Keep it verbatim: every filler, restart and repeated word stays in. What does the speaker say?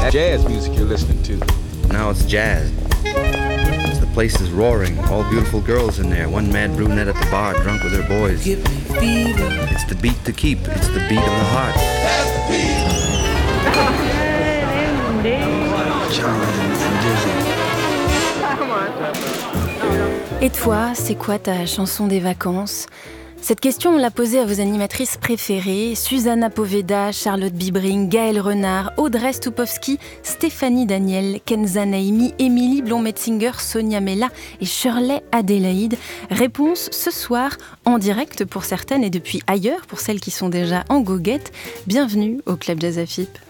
jazz music you're listening to. Now it's jazz. The place is roaring, all beautiful girls in there, one mad brunette at the bar, drunk with her boys. It's the beat to keep, it's the beat of the heart. That's the beat. Et toi, c'est quoi ta chanson des vacances ? Cette question, on l'a posée à vos animatrices préférées, Susanna Poveda, Charlotte Bibring, Gaëlle Renard, Audrey Stupowski, Stéphanie Daniel, Kenza Naimi, Émilie Blond-Metzinger, Sonia Mella et Shirley Adélaïde. Réponse ce soir, en direct pour certaines et depuis ailleurs pour celles qui sont déjà en goguette. Bienvenue au Club Jazz A F I P.